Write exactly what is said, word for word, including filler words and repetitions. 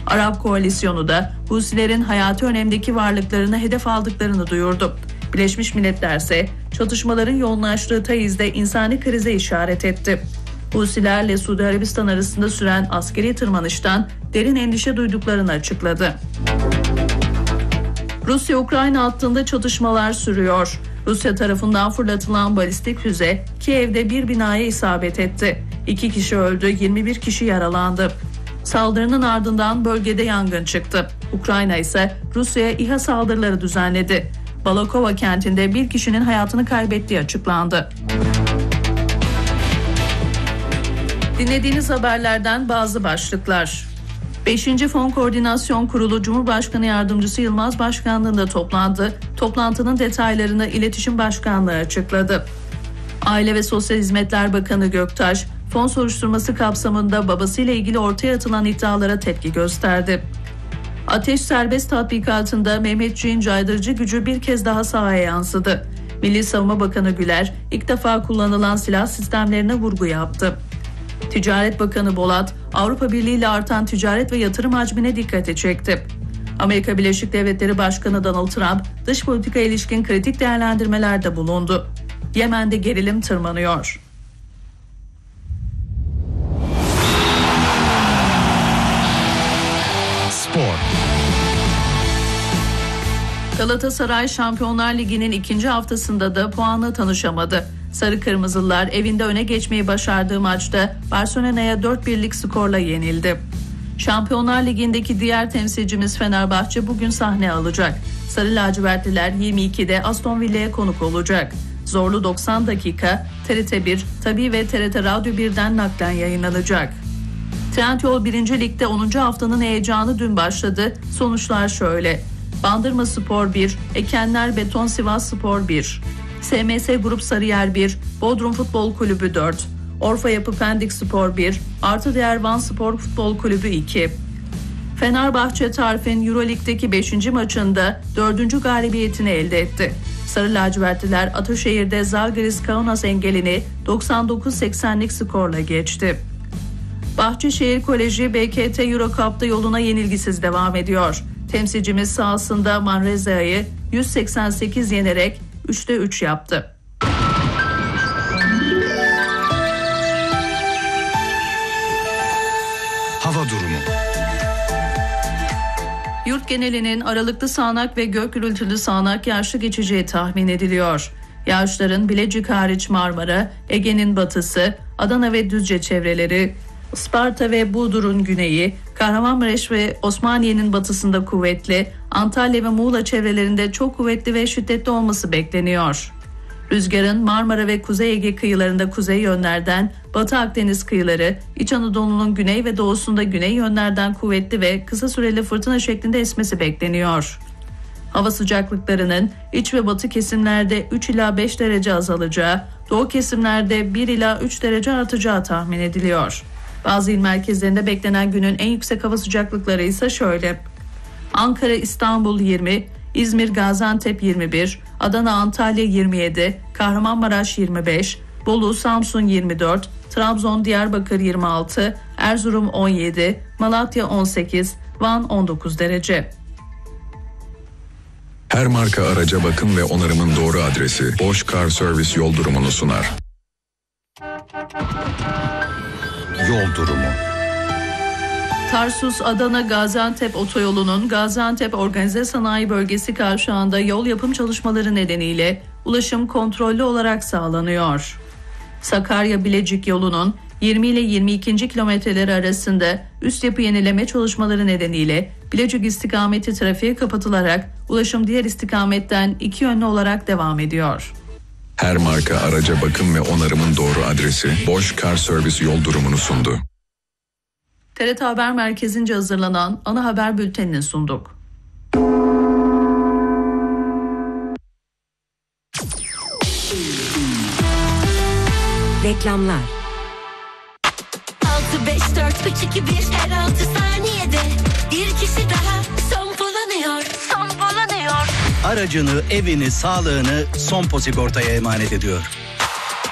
Arap koalisyonu da Husilerin hayati önemdeki varlıklarını hedef aldıklarını duyurdu. Birleşmiş Milletler ise çatışmaların yoğunlaştığı Taiz'de insani krize işaret etti. Husilerle Suudi Arabistan arasında süren askeri tırmanıştan derin endişe duyduklarını açıkladı. Rusya-Ukrayna hattında çatışmalar sürüyor. Rusya tarafından fırlatılan balistik füze Kiev'de bir binaya isabet etti. İki kişi öldü, yirmi bir kişi yaralandı. Saldırının ardından bölgede yangın çıktı. Ukrayna ise Rusya'ya İHA saldırıları düzenledi. Balakova kentinde bir kişinin hayatını kaybettiği açıklandı. Dinlediğiniz haberlerden bazı başlıklar. beşinci Fon Koordinasyon Kurulu Cumhurbaşkanı Yardımcısı Yılmaz Başkanlığı'nda toplandı. Toplantının detaylarını İletişim Başkanlığı açıkladı. Aile ve Sosyal Hizmetler Bakanı Göktaş, fon soruşturması kapsamında babasıyla ilgili ortaya atılan iddialara tepki gösterdi. Ateş Serbest tatbikatında Mehmetçiğin caydırıcı gücü bir kez daha sahaya yansıdı. Milli Savunma Bakanı Güler, ilk defa kullanılan silah sistemlerine vurgu yaptı. Ticaret Bakanı Bolat, Avrupa Birliği ile artan ticaret ve yatırım hacmine dikkati çekti. Amerika Birleşik Devletleri Başkanı Donald Trump, dış politika ilişkin kritik değerlendirmelerde bulundu. Yemen'de gerilim tırmanıyor. Spor. Galatasaray Şampiyonlar Ligi'nin ikinci haftasında da puanla tanışamadı. Sarı Kırmızılılar evinde öne geçmeyi başardığı maçta Barcelona'ya dört birlik skorla yenildi. Şampiyonlar Ligi'ndeki diğer temsilcimiz Fenerbahçe bugün sahne alacak. Sarı lacivertliler yirmi ikide Aston Villa'ya konuk olacak. Zorlu doksan dakika T R T bir, Tabii ve T R T Radyo birden naklen yayınlanacak. Trendyol birinci Lig'de onuncu haftanın heyecanı dün başladı. Sonuçlar şöyle. Bandırmaspor bir, Ekenler Beton Sivasspor bir, S M S Grup Sarıyer bir, Bodrum Futbol Kulübü dört, Orfa Yapı Pendikspor bir, Artı Değer Vanspor Futbol Kulübü iki. Fenerbahçe Tarif'in Euroleague'deki beşinci maçında dördüncü galibiyetini elde etti. Sarı lacivertliler Ataşehir'de Zalgiris Kaunas engelini doksan dokuz seksenlik skorla geçti. Bahçeşehir Koleji B K T Euro Cup'ta yoluna yenilgisiz devam ediyor. Temsilcimiz sahasında Manrezia'yı yüz seksen sekiz yenerek üçte üç yaptı. Hava durumu. Yurt genelinin aralıklı sağanak ve gök gürültülü sağanak yağışlı geçeceği tahmin ediliyor. Yağışların Bilecik hariç Marmara, Ege'nin batısı, Adana ve Düzce çevreleri, Isparta ve Burdur'un güneyi, Kahramanmaraş ve Osmaniye'nin batısında kuvvetli, Antalya ve Muğla çevrelerinde çok kuvvetli ve şiddetli olması bekleniyor. Rüzgarın Marmara ve Kuzey Ege kıyılarında kuzey yönlerden, Batı Akdeniz kıyıları, İç Anadolu'nun güney ve doğusunda güney yönlerden kuvvetli ve kısa süreli fırtına şeklinde esmesi bekleniyor. Hava sıcaklıklarının iç ve batı kesimlerde üç ila beş derece azalacağı, doğu kesimlerde bir ila üç derece artacağı tahmin ediliyor. Bazı il merkezlerinde beklenen günün en yüksek hava sıcaklıkları ise şöyle. Ankara, İstanbul yirmi, İzmir, Gaziantep yirmi bir, Adana, Antalya yirmi yedi, Kahramanmaraş yirmi beş, Bolu, Samsun yirmi dört, Trabzon, Diyarbakır yirmi altı, Erzurum on yedi, Malatya on sekiz, Van on dokuz derece. Her marka araca bakım ve onarımın doğru adresi Bosch Car Service yol durumunu sunar. Yol durumu. Tarsus-Adana Gaziantep otoyolunun Gaziantep Organize Sanayi Bölgesi kavşağında yol yapım çalışmaları nedeniyle ulaşım kontrollü olarak sağlanıyor. Sakarya-Bilecik yolunun yirmi ile yirmi ikinci kilometreleri arasında üst yapı yenileme çalışmaları nedeniyle Bilecik istikameti trafiğe kapatılarak ulaşım diğer istikametten iki yönlü olarak devam ediyor. Her marka araca bakım ve onarımın doğru adresi Bosch Car Service yol durumunu sundu. T R T Haber Merkezi'nce hazırlanan ana haber bültenini sunduk. Reklamlar. altı beş dört üç iki bir her altı saniyede bir kişi daha sompolanıyor. Sompolanıyor. Aracını, evini, sağlığını Sompo Sigorta'ya emanet ediyor.